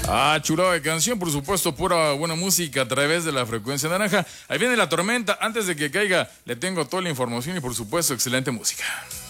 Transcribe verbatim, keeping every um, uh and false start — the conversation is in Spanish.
Ah, chulada de canción, por supuesto, pura buena música a través de la frecuencia naranja. Ahí viene la tormenta. Antes de que caiga, le tengo toda la información y, por supuesto, excelente música.